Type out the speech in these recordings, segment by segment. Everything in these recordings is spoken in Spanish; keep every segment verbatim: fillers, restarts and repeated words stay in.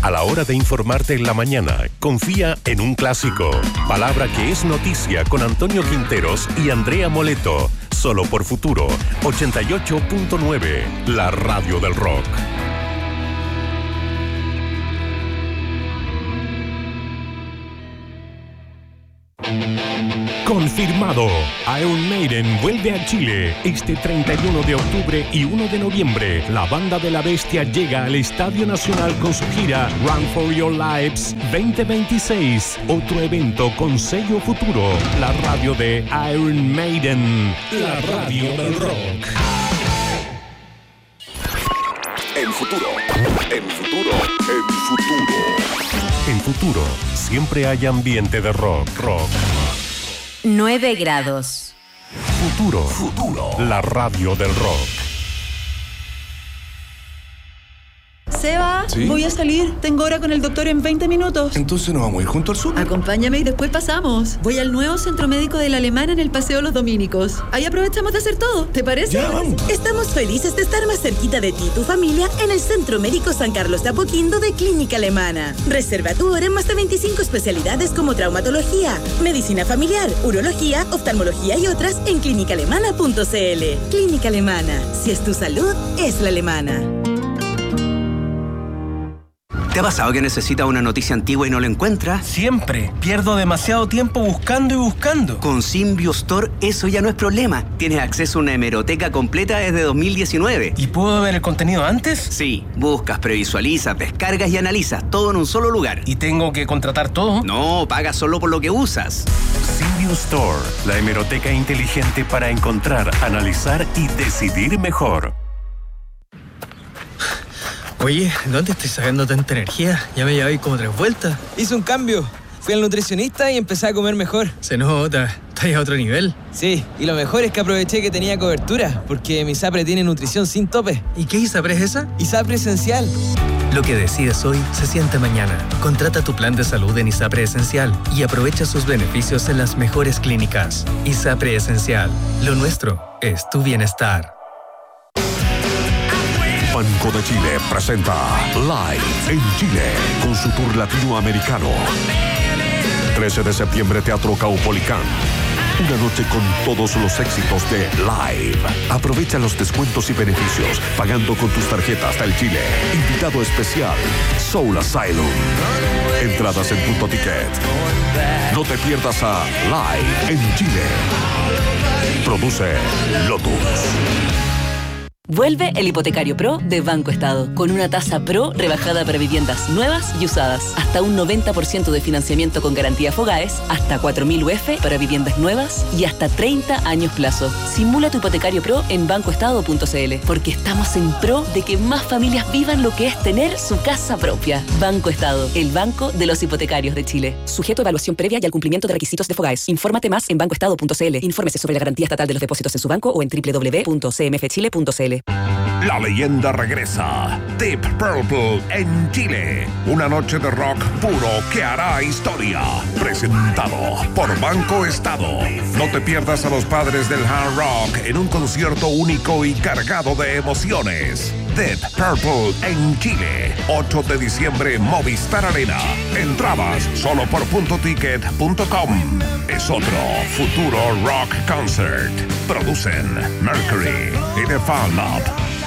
A la hora de informarte en la mañana, confía en un clásico. Palabra que es noticia con Antonio Quinteros y Andrea Moleto. Solo por Futuro ochenta y ocho punto nueve, la radio del rock. Confirmado. Iron Maiden vuelve a Chile este treinta y uno de octubre y uno de noviembre. La banda de la bestia llega al Estadio Nacional con su gira Run for Your Lives veinte veintiséis. Otro evento con sello Futuro. La radio de Iron Maiden. La radio del rock. En Futuro. En Futuro. En Futuro. En Futuro siempre hay ambiente de rock. Rock. nueve grados. Futuro. Futuro. La radio del rock. Seba, ¿sí? Voy a salir. Tengo hora con el doctor en veinte minutos. Entonces nos vamos a ir junto al sur. Acompáñame y después pasamos. Voy al nuevo centro médico de la Alemana en el Paseo Los Dominicos. Ahí aprovechamos de hacer todo. ¿Te parece? Ya, vamos. Estamos felices de estar más cerquita de ti y tu familia en el Centro Médico San Carlos de Apoquindo de Clínica Alemana. Reserva tu hora en más de veinticinco especialidades como traumatología, medicina familiar, urología, oftalmología y otras en clínica alemana punto c l. Clínica Alemana. Si es tu salud, es la alemana. ¿Te ha pasado que necesitas una noticia antigua y no la encuentras? Siempre. Pierdo demasiado tiempo buscando y buscando. Con Symbio Store eso ya no es problema. Tienes acceso a una hemeroteca completa desde dos mil diecinueve. ¿Y puedo ver el contenido antes? Sí. Buscas, previsualizas, descargas y analizas. Todo en un solo lugar. ¿Y tengo que contratar todo? No, pagas solo por lo que usas. Symbio Store, la hemeroteca inteligente para encontrar, analizar y decidir mejor. Oye, ¿dónde estoy sacando tanta energía? Ya me llevé como tres vueltas. Hice un cambio. Fui al nutricionista y empecé a comer mejor. Se nota. Estás a otro nivel. Sí, y lo mejor es que aproveché que tenía cobertura, porque mi ISAPRE tiene nutrición sin tope. ¿Y qué ISAPRE es esa? ISAPRE Esencial. Lo que decides hoy se siente mañana. Contrata tu plan de salud en ISAPRE Esencial y aprovecha sus beneficios en las mejores clínicas. ISAPRE Esencial. Lo nuestro es tu bienestar. Banco de Chile presenta Live en Chile con su tour latinoamericano. trece de septiembre, Teatro Caupolicán. Una noche con todos los éxitos de Live. Aprovecha los descuentos y beneficios pagando con tus tarjetas del Chile. Invitado especial, Soul Asylum. Entradas en Punto Ticket. No te pierdas a Live en Chile. Produce Lotus. Vuelve el Hipotecario Pro de Banco Estado, con una tasa Pro rebajada para viviendas nuevas y usadas. Hasta un noventa por ciento de financiamiento con garantía Fogaes, hasta cuatro mil U F para viviendas nuevas y hasta treinta años plazo. Simula tu Hipotecario Pro en banco estado punto c l, porque estamos en pro de que más familias vivan lo que es tener su casa propia. Banco Estado, el banco de los hipotecarios de Chile. Sujeto a evaluación previa y al cumplimiento de requisitos de Fogaes. Infórmate más en banco estado punto c l. Infórmese sobre la garantía estatal de los depósitos en su banco o en doble u doble u doble u punto c m f chile punto c l. La leyenda regresa. Deep Purple en Chile. Una noche de rock puro que hará historia. Presentado por Banco Estado. No te pierdas a los padres del hard rock en un concierto único y cargado de emociones. Deep Purple en Chile. ocho de diciembre, Movistar Arena. Entradas solo por punto ticket punto com. Es otro futuro rock concert. Producen Mercury y The Fan Up.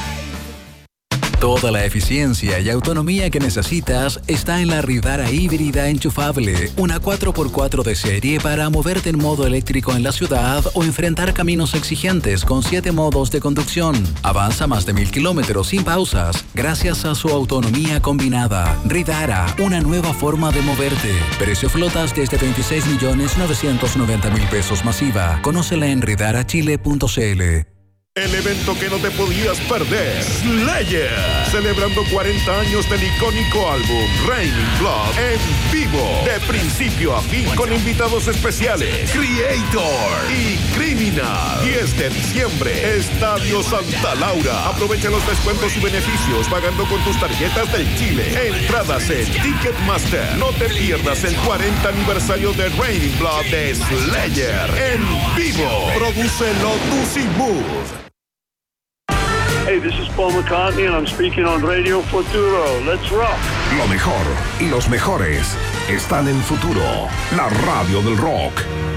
Toda la eficiencia y autonomía que necesitas está en la Ridara híbrida enchufable, una cuatro por cuatro de serie para moverte en modo eléctrico en la ciudad o enfrentar caminos exigentes con siete modos de conducción. Avanza más de mil kilómetros sin pausas gracias a su autonomía combinada. Ridara, una nueva forma de moverte. Precio flotas desde veintiséis millones novecientos noventa mil pesos masiva. Conócela en ridara chile punto c l. El evento que no te podías perder, Slayer, celebrando cuarenta años del icónico álbum Raining Blood en vivo, de principio a fin, con invitados especiales, Creator y Criminal. diez de diciembre, Estadio Santa Laura. Aprovecha los descuentos y beneficios pagando con tus tarjetas del Chile. Entradas en Ticketmaster. No te pierdas el cuarenta aniversario de Raining Blood de Slayer en vivo. Produce Lotus y Move. Hey, this is Paul McCartney and I'm speaking on Radio Futuro. Let's rock. Lo mejor y los mejores están en Futuro, la radio del rock.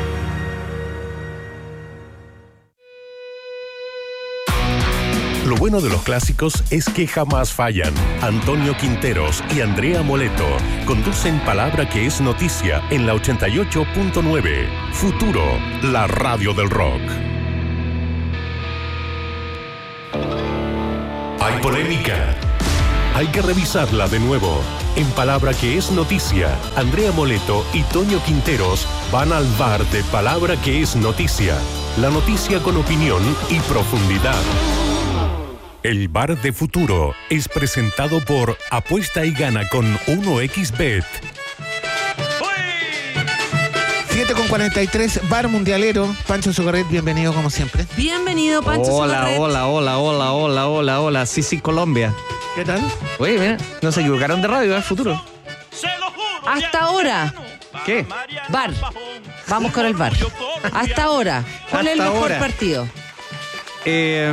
Lo bueno de los clásicos es que jamás fallan. Antonio Quinteros y Andrea Moleto conducen Palabra que es noticia en la ochenta y ocho punto nueve. Futuro, la radio del rock. Hay polémica. Hay que revisarla de nuevo. En Palabra que es noticia, Andrea Moleto y Toño Quinteros van al bar de Palabra que es noticia. La noticia con opinión y profundidad. El Bar de Futuro es presentado por Apuesta y Gana con uno equis bet. siete con cuarenta y tres, Bar Mundialero. Pancho Sugarret, bienvenido como siempre. Bienvenido, Pancho hola, Sugarret. Hola, hola, hola, hola, hola, hola. Sí, sí, Colombia. ¿Qué tal? Oye, mira, no se equivocaron de radio, ¿eh? Futuro. Hasta ahora. ¿Qué? Bar. Vamos con el bar. Hasta ahora. ¿Cuál Hasta es el mejor ahora. partido? Eh,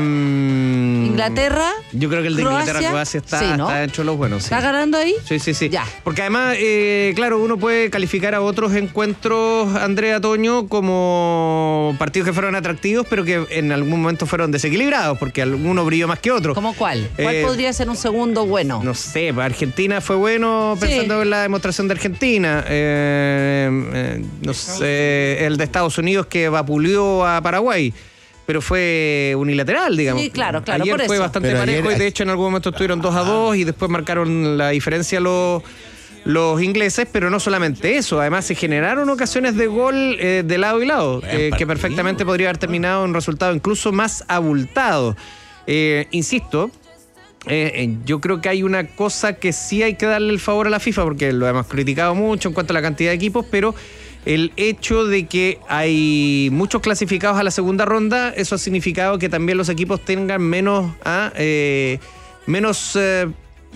um, Inglaterra. Yo creo que el de Croacia. Inglaterra Croacia está, Sí, ¿no? está dentro de los buenos. Sí. ¿Está ganando ahí? Sí, sí, sí. Ya. Porque además, eh, claro, uno puede calificar a otros encuentros, Andrea, Toño, como partidos que fueron atractivos, pero que en algún momento fueron desequilibrados, porque alguno brilló más que otro. ¿Cómo cuál? ¿Cuál Eh, podría ser un segundo bueno? No sé, Argentina fue bueno pensando Sí. en la demostración de Argentina. Eh, eh, no sé, el de Estados Unidos que vapuleó a Paraguay. Pero fue unilateral, digamos. Sí, claro, claro, Ayer por fue eso. bastante Pero parejo ayer- y de hecho en algún momento estuvieron dos a dos y después marcaron la diferencia los, los ingleses, pero no solamente eso, además se generaron ocasiones de gol eh, de lado y lado, eh, que perfectamente podría haber terminado en un resultado incluso más abultado. Eh, insisto, eh, eh, yo creo que hay una cosa que sí hay que darle el favor a la FIFA, porque lo hemos criticado mucho en cuanto a la cantidad de equipos, pero el hecho de que hay muchos clasificados a la segunda ronda, eso ha significado que también los equipos tengan menos, ah, eh, menos eh,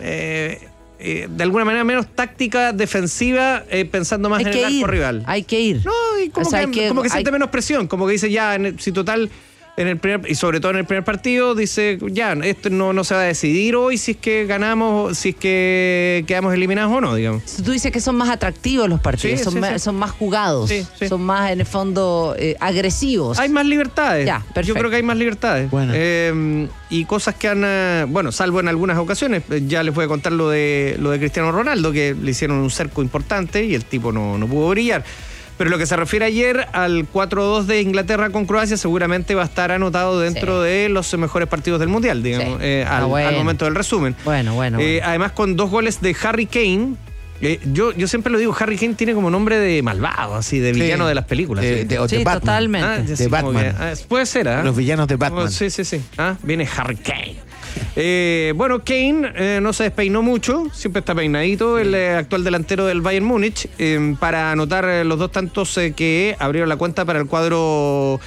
eh, eh, de alguna manera, menos táctica defensiva, eh, pensando más Hay en que el arco ir, rival. Hay que ir. No, y como, O sea, que, hay que- como que siente hay- menos presión, como que dice ya, en el- si total... En el primer, y sobre todo en el primer partido, dice, ya, esto no, no se va a decidir hoy si es que ganamos, si es que quedamos eliminados o no, digamos. Tú dices que son más atractivos los partidos, Sí, son, sí, más, sí. son más jugados, Sí, sí. son más en el fondo eh, agresivos. Hay más libertades. Ya, Yo perfecto. creo que hay más libertades. Bueno. Eh, y cosas que han, eh, bueno, salvo en algunas ocasiones, eh, ya les voy a contar lo de lo de Cristiano Ronaldo, que le hicieron un cerco importante y el tipo no, no pudo brillar. Pero lo que se refiere ayer al cuatro dos de Inglaterra con Croacia seguramente va a estar anotado dentro Sí. de los mejores partidos del Mundial, digamos, Sí. eh, Ah, al, bueno. al momento del resumen. Bueno, bueno. Eh, bueno. además con dos goles de Harry Kane. Eh, yo, yo siempre lo digo, Harry Kane tiene como nombre de malvado, así, de Sí. villano de las películas. De- ¿sí? de- o Sí, de Batman. totalmente. Ah, ya de sí, como Batman. que, ah, puede ser, ¿ah? Los villanos de Batman. Oh, sí, sí, sí. Ah, viene Harry Kane. Eh, bueno, Kane eh, no se despeinó mucho, siempre está peinadito, el eh, actual delantero del Bayern Múnich, eh, para anotar eh, los dos tantos eh, que abrieron la cuenta para el cuadro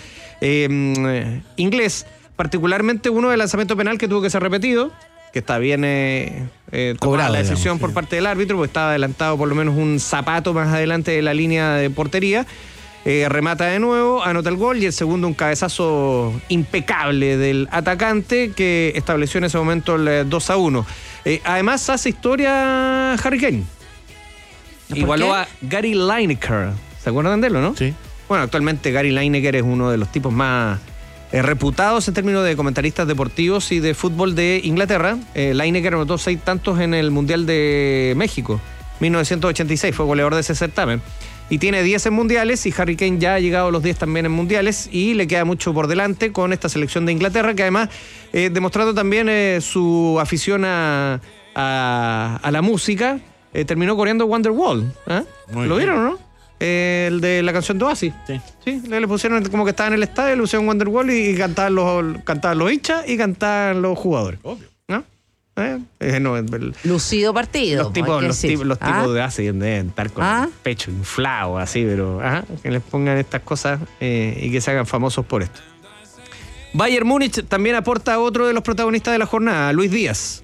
eh, inglés, particularmente uno de lanzamiento penal que tuvo que ser repetido, que está bien eh, eh, tomada Cobrado, la decisión digamos, por sí. parte del árbitro, porque estaba adelantado por lo menos un zapato más adelante de la línea de portería. Eh, remata de nuevo, anota el gol y el segundo un cabezazo impecable del atacante que estableció en ese momento el eh, dos a uno. Eh, además hace historia Harry Kane. ¿Por Igualó qué? a Gary Lineker. ¿Se acuerdan de él, o no? Sí. Bueno, actualmente Gary Lineker es uno de los tipos más eh, reputados en términos de comentaristas deportivos y de fútbol de Inglaterra. Eh, Lineker anotó seis tantos en el Mundial de México, mil novecientos ochenta y seis, fue goleador de ese certamen. Y tiene diez en mundiales y Harry Kane ya ha llegado a los diez también en mundiales y le queda mucho por delante con esta selección de Inglaterra que además, eh, demostrando también eh, su afición a, a, a la música, eh, terminó coreando Wonderwall. ¿eh? Muy ¿Lo bien. vieron o no? Eh, el de la canción de Oasis. Sí. Sí, le, le pusieron como que estaba en el estadio, le pusieron Wonderwall y, y cantaban los, cantaban los hinchas y cantaban los jugadores. Obvio. ¿No? ¿Eh? Eh, no, el- Lucido partido. los tipos, hay que los decir. tipos, los ¿Ah? tipos de así deben estar con ¿Ah? el pecho inflado, así, pero ajá, que les pongan estas cosas eh, y que se hagan famosos por esto. Bayern Múnich también aporta a otro de los protagonistas de la jornada, Luis Díaz.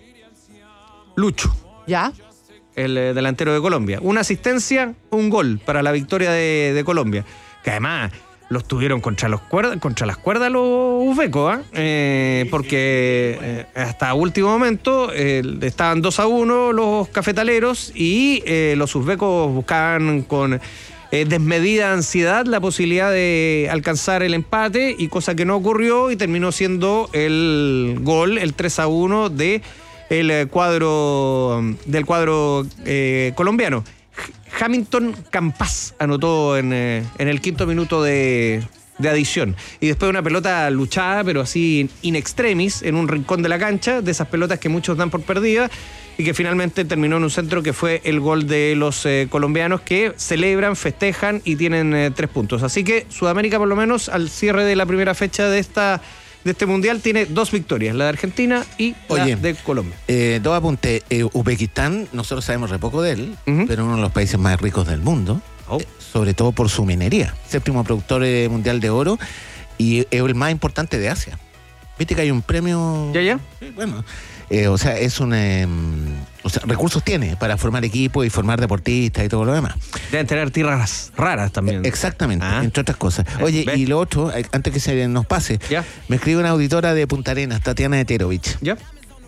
Lucho, ¿Ya? el eh, delantero de Colombia. Una asistencia, un gol para la victoria de, de Colombia. Que además los tuvieron contra, los cuerda, contra las cuerdas los uzbecos, ¿eh? Eh, porque eh, hasta último momento eh, estaban dos a uno los cafetaleros y eh, los uzbecos buscaban con eh, desmedida ansiedad la posibilidad de alcanzar el empate, y cosa que no ocurrió, y terminó siendo el gol, el tres a uno de el cuadro del cuadro eh, colombiano. Hamilton Campas anotó en, eh, en el quinto minuto de, de adición. Y después una pelota luchada, pero así in extremis, en un rincón de la cancha, de esas pelotas que muchos dan por perdida, y que finalmente terminó en un centro que fue el gol de los eh, colombianos, que celebran, festejan y tienen eh, tres puntos. Así que Sudamérica, por lo menos al cierre de la primera fecha de esta de este mundial, tiene dos victorias, la de Argentina y Oye, la de Colombia. Eh, dos apuntes. Eh, Uzbekistán, nosotros sabemos re poco de él, uh-huh. pero uno de los países más ricos del mundo, oh. eh, sobre todo por su minería. Séptimo productor eh, mundial de oro y es el más importante de Asia. ¿Viste que hay un premio? ¿Ya, ya? Sí, bueno, eh, o sea, es un... Eh, o sea, recursos tiene para formar equipos y formar deportistas y todo lo demás. Deben tener tierras raras también. Eh, exactamente, ah. entre otras cosas. Oye, ¿Ves? Y lo otro, antes que se nos pase, ¿Ya? me escribe una auditora de Punta Arenas, Tatiana Eterovich. ¿Ya?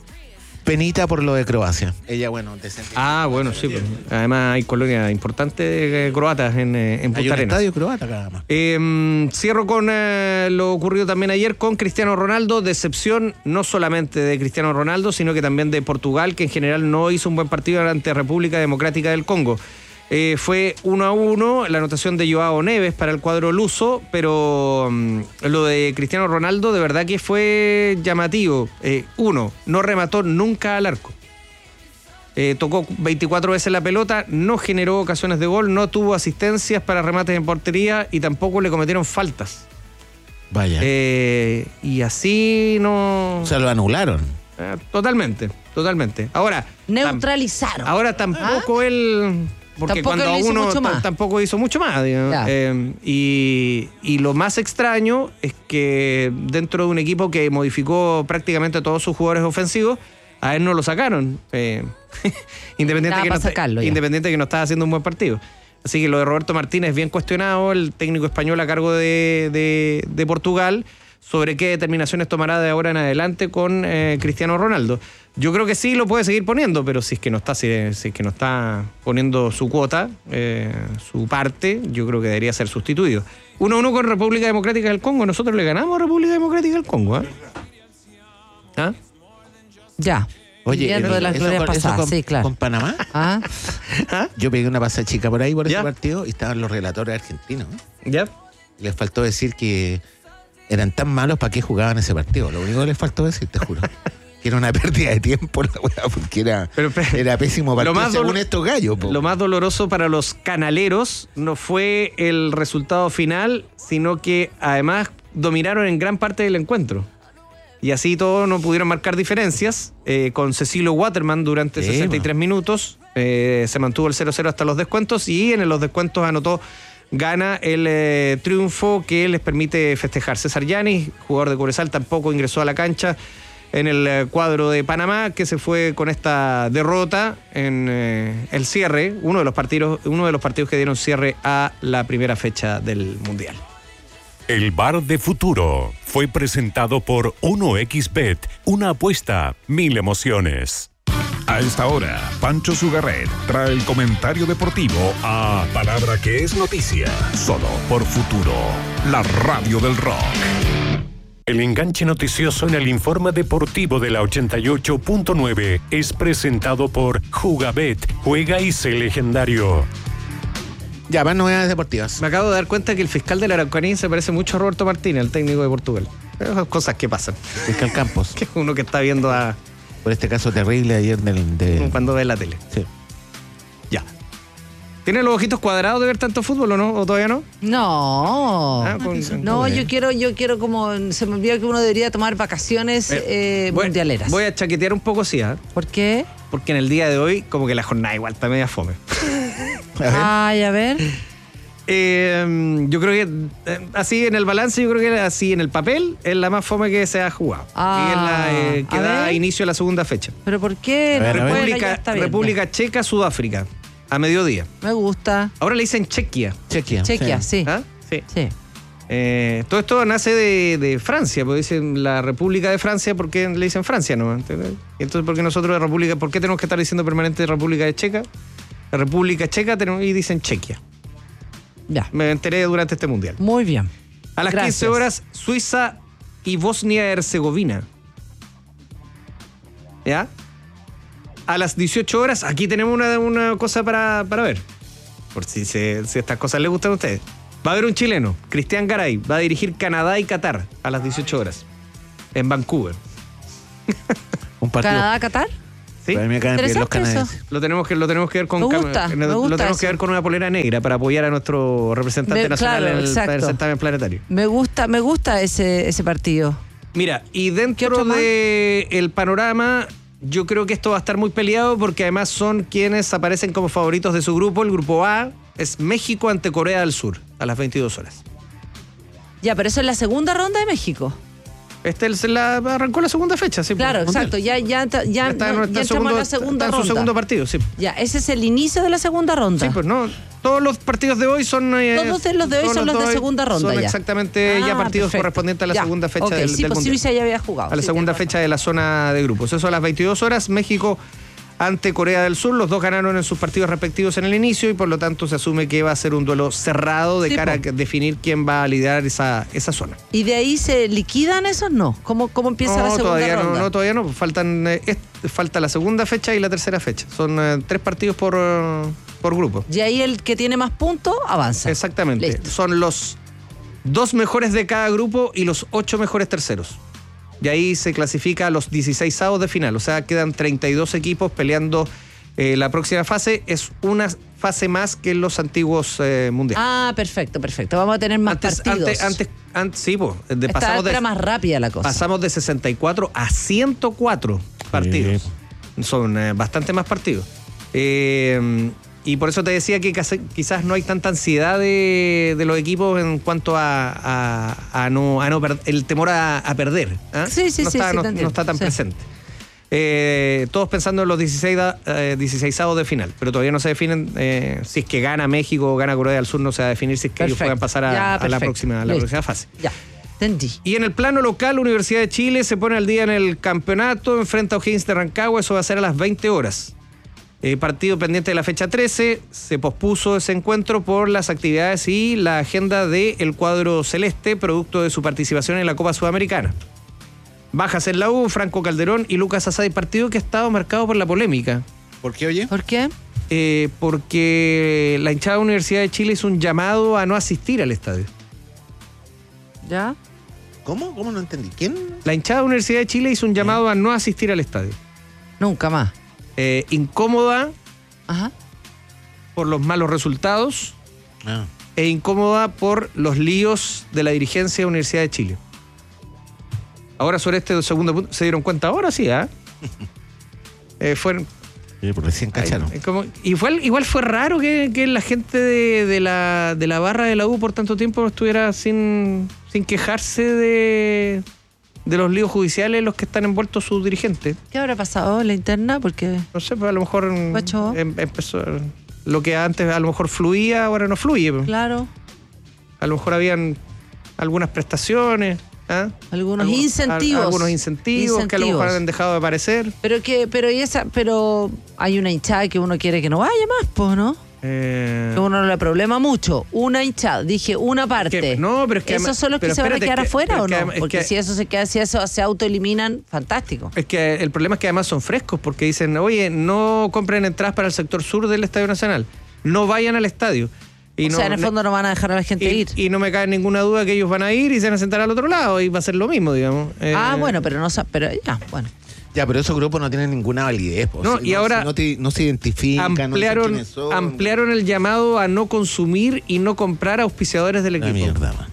Penita por lo de Croacia. Ella, bueno, decente. Ah, bueno, sí. Pues. Además hay colonias importantes de croatas en, en Punta hay un Arenas. Estadio croata cada más. Eh, cierro con eh, lo ocurrido también ayer con Cristiano Ronaldo. Decepción no solamente de Cristiano Ronaldo, sino que también de Portugal, que en general no hizo un buen partido ante República Democrática del Congo. Eh, fue uno a uno la anotación de Joao Neves para el cuadro luso, pero um, lo de Cristiano Ronaldo de verdad que fue llamativo. Eh, uno, no remató nunca al arco. Eh, tocó veinticuatro veces la pelota, no generó ocasiones de gol, no tuvo asistencias para remates en portería y tampoco le cometieron faltas. Vaya. Eh, y así no... O sea, lo anularon. Eh, totalmente, totalmente. Ahora... Neutralizaron. Tam- ahora tampoco ¿Ah? él... Porque tampoco cuando hizo uno mucho más. T- tampoco hizo mucho más, eh, y, y lo más extraño es que dentro de un equipo que modificó prácticamente todos sus jugadores ofensivos, a él no lo sacaron, eh, independiente, que no, sacarlo, independiente de que no estaba haciendo un buen partido. Así que lo de Roberto Martínez bien cuestionado, el técnico español a cargo de, de, de Portugal, sobre qué determinaciones tomará de ahora en adelante con eh, Cristiano Ronaldo. Yo creo que sí lo puede seguir poniendo, pero si es que no está, si es, si es que no está poniendo su cuota, eh, su parte, yo creo que debería ser sustituido. uno a uno con República Democrática del Congo. Nosotros le ganamos a República Democrática del Congo. ¿eh? ¿Ah? Ya. Oye, el, de las eso, glorias pasadas, con, sí, claro. ¿Con Panamá? ¿Ah? ¿Ah? Yo pegué una pasada chica por ahí por ¿Ya? ese partido y estaban los relatores argentinos. ¿eh? ¿Ya? Les faltó decir que eran tan malos para qué jugaban ese partido. Lo único que les faltó decir, te juro. Que era una pérdida de tiempo la weá, porque era, pero, pero, era pésimo partido lo más según dolo- estos gallos. Po. Lo más doloroso para los canaleros no fue el resultado final, sino que además dominaron en gran parte del encuentro. Y así todos no pudieron marcar diferencias. Eh, con Cecilio Waterman durante sí, sesenta y tres man. minutos. Eh, se mantuvo el cero cero hasta los descuentos y en los descuentos anotó gana el eh, triunfo que les permite festejar. César Yanis, jugador de Cobresal, tampoco ingresó a la cancha en el eh, cuadro de Panamá, que se fue con esta derrota en eh, el cierre, uno de los partidos, uno de los partidos que dieron cierre a la primera fecha del Mundial. El Bar de Futuro fue presentado por uno equis bet, una apuesta, mil emociones. A esta hora, Pancho Sugarret trae el comentario deportivo a Palabra que es noticia, solo por Futuro, la radio del rock. El enganche noticioso en el informe deportivo de la ochenta y ocho punto nueve es presentado por Jugabet, juega y sé legendario. Ya, más novedades deportivas. Me acabo de dar cuenta que el fiscal de la Araucanía se parece mucho a Roberto Martínez, el técnico de Portugal. Esas cosas que pasan. Fiscal Campos. Que es uno que está viendo a... Por este caso terrible ayer del... De... Cuando ve la tele. Sí. Ya. ¿Tiene los ojitos cuadrados de ver tanto fútbol o no? ¿O todavía no? No. Ah, con, no, yo quiero, yo quiero como... Se me olvidó que uno debería tomar vacaciones eh, eh, voy, mundialeras. Voy a chaquetear un poco, sí. ¿eh? ¿Por qué? Porque en el día de hoy, como que la jornada igual está media fome. A ver. Ay, a ver. Eh, yo creo que eh, así en el balance, yo creo que así en el papel es la más fome que se ha jugado. Ah, y es la eh, que da ver. inicio a la segunda fecha. ¿Pero por qué? A ver, República, a ver. República Checa, Sudáfrica, a mediodía. Me gusta. Ahora le dicen Chequia. Chequia. Chequia, sí. ¿Ah? Sí. Sí. Eh, todo esto nace de, de Francia, porque dicen la República de Francia, ¿por qué le dicen Francia? ¿No? Entonces, ¿por qué nosotros de República, por qué tenemos que estar diciendo permanente República de Checa? La República Checa tenemos, y dicen Chequia. Ya. Me enteré durante este mundial. Muy bien. A las Gracias. quince horas, Suiza y Bosnia-Herzegovina. ¿Ya? A las dieciocho horas, aquí tenemos una, una cosa para, para ver. Por si, se, si estas cosas les gustan a ustedes. Va a haber un chileno, Cristian Garay, va a dirigir Canadá y Qatar a las dieciocho horas. En Vancouver. Un partido. ¿Canadá-Qatar? ¿Sí? Para mí me caen bien los canadienses. Lo tenemos que, lo tenemos que ver con Me gusta, cam- me gusta lo tenemos eso. que ver con una polera negra para apoyar a nuestro representante Me- nacional claro, en el, exacto. el certamen planetario. Me gusta, me gusta ese, ese partido. Mira, y dentro del panorama, yo creo que esto va a estar muy peleado porque además son quienes aparecen como favoritos de su grupo. El grupo A es México ante Corea del Sur a las veintidós horas. Ya, pero eso es la segunda ronda de México. Este es la, arrancó la segunda fecha, sí. Claro, mundial. exacto. Ya, ya, ya, ya, Está en- no, está ya en entramos segundo- a la segunda está en su ronda. segundo partido, sí. Ya, ese es el inicio de la segunda ronda. Sí, pues no. Todos los partidos de hoy son. eh, Todos de los de hoy todos son los de hoy segunda ronda Son ya. exactamente ya Ah, partidos perfecto. correspondientes a la Ya, segunda fecha ok, del, sí, del pues mundial. Suiza ya había jugado. A la sí, segunda tienes fecha de la zona de grupos. Eso a las veintidós horas, México ante Corea del Sur. Los dos ganaron en sus partidos respectivos en el inicio y por lo tanto se asume que va a ser un duelo cerrado de Sí, cara po. a definir quién va a liderar esa, esa zona. razón. ¿Y de ahí se liquidan esos? No. ¿Cómo, cómo empieza la No, segunda todavía no, ronda? no, todavía no. Faltan, eh, es- falta la segunda fecha y la tercera fecha. Son eh, tres partidos por, eh, por grupo. Y ahí el que tiene más puntos avanza. Exactamente. Listo. Son los dos mejores de cada grupo y los ocho mejores terceros. Y ahí se clasifica a los dieciséis avos de final. O sea, quedan treinta y dos equipos peleando eh, la próxima fase. Es una fase más que en los antiguos eh, mundiales. Ah, perfecto, perfecto. Vamos a tener más antes, partidos. antes, antes, antes, sí, po, de- Esta pasamos vez de, era más rápida la cosa. pasamos de sesenta y cuatro a ciento cuatro partidos. Son eh, bastante más partidos. Eh, y por eso te decía que casi- quizás no hay tanta ansiedad de, de los equipos en cuanto a, a, a no, a no per- el temor a, a perder. ¿ah? Sí, sí, no sí, está, sí, no, te no entiendo. está tan Sí. presente. Eh, todos pensando en los dieciséis, da- eh, dieciséis avos de final, pero todavía no se definen eh, si es que gana México o gana Corea del Sur, no se va a definir si es que ellos Perfecto. puedan pasar a, Ya, a la, perfecto. próxima, a la Listo. próxima fase. Ya, entendí. Y en el plano local, Universidad de Chile se pone al día en el campeonato, enfrenta a O'Higgins de Rancagua, eso va a ser a las veinte horas. Eh, partido pendiente de la fecha trece, se pospuso ese encuentro por las actividades y la agenda del cuadro celeste, producto de su participación en la Copa Sudamericana. Bajas en la U, Franco Calderón y Lucas Asadi, partido que ha estado marcado por la polémica. ¿Por qué, oye? ¿Por qué? Eh, porque la hinchada de Universidad de Chile hizo un llamado a no asistir al estadio. ¿Ya? ¿Cómo? ¿Cómo no entendí? ¿Quién? La hinchada de Universidad de Chile hizo un llamado a no asistir al estadio. Nunca más. Eh, incómoda Ajá. por los malos resultados Ah. e incómoda por los líos de la dirigencia de la Universidad de Chile. Ahora sobre este segundo punto, ¿se dieron cuenta ahora? Sí, ¿ah? eh, fueron, Sí, pues recién cacharon. ay, como- igual, igual fue raro que, que la gente de, de la, de la barra de la U por tanto tiempo estuviera sin, sin quejarse de, de los líos judiciales en los que están envueltos sus dirigentes. ¿Qué habrá pasado en la interna? Porque No sé, pues a lo mejor Guacho. em- empezó lo que antes a lo mejor fluía, ahora no fluye. pues. claro, A lo mejor habían algunas prestaciones, ¿ah? algunos Algunos- incentivos. al- algunos incentivos, que a lo mejor Incentivos. han dejado de aparecer. Pero que, pero y esa, pero hay una hinchada que uno quiere que no vaya más, pues, ¿no? Eh, Que uno no le problema mucho. Una hinchada, dije una parte. que- no, pero es que ¿Esos además- son los que pero se van a espérate, quedar es que- afuera pero o es que no? además- es Porque que- si eso se queda, si eso se autoeliminan, fantástico. Es que el problema es que además son frescos porque dicen, oye, no compren entradas para el sector sur del Estadio Nacional, no vayan al estadio. Y o no, sea, en el fondo no van a dejar a la gente y, ir. y no me cae ninguna duda que ellos van a ir y se van a sentar al otro lado y va a ser lo mismo, digamos. Eh, ah, bueno, pero no sa- pero ya, bueno. Ya, pero esos grupos no tienen ninguna validez. po. No, Si y ahora si no, te- no se identifican, no sé ampliaron, quiénes son. ampliaron el llamado a no consumir y no comprar auspiciadores del La equipo. mierda, man.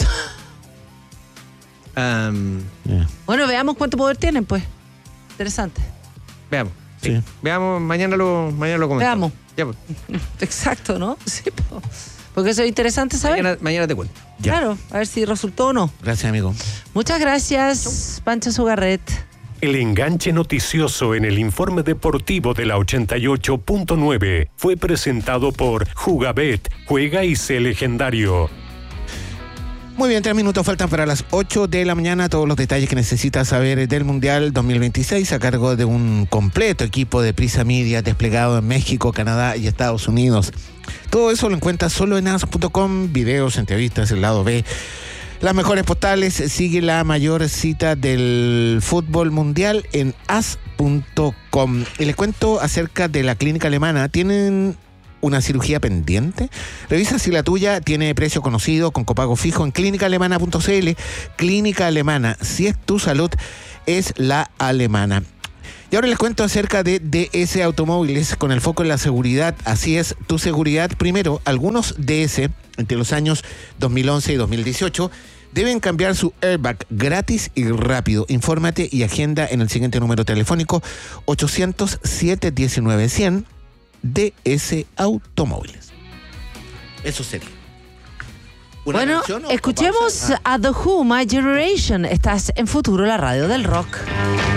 Am, Ya. Bueno, veamos cuánto poder tienen, pues. Interesante. veamos. Sí. Sí. Veamos, mañana lo, mañana lo comentamos. Veamos. Ya, pues. Exacto, ¿no? Sí, po. Porque eso es interesante saber. mañana, mañana te cuento. Ya. Claro, a ver si resultó o no. Gracias, amigo. Muchas gracias, Pancho Sugarret. El enganche noticioso en el informe deportivo de la ochenta y ocho punto nueve fue presentado por Jugabet, juega y sé legendario. Muy bien, tres minutos faltan para las ocho de la mañana. Todos los detalles que necesitas saber del Mundial dos mil veintiséis a cargo de un completo equipo de Prisa Media desplegado en México, Canadá y Estados Unidos. Todo eso lo encuentras solo en as punto com, videos, entrevistas, el lado B. Las mejores postales, sigue la mayor cita del fútbol mundial en as punto com. Y les cuento acerca de la clínica alemana. ¿Tienen una cirugía pendiente? Revisa si la tuya tiene precio conocido con copago fijo en clínica alemana punto c l. Clínica Alemana, si es tu salud, es la alemana. Y ahora les cuento acerca de D S Automóviles con el foco en la seguridad. Así es, tu seguridad primero. Algunos D S entre los años dos mil once y dos mil dieciocho deben cambiar su airbag gratis y rápido. Infórmate y agenda en el siguiente número telefónico ochocientos, siete diecinueve, cien. D S Automóviles. Eso sería. Bueno, escuchemos ah. a The Who, My Generation. Estás en Futuro, la radio del rock.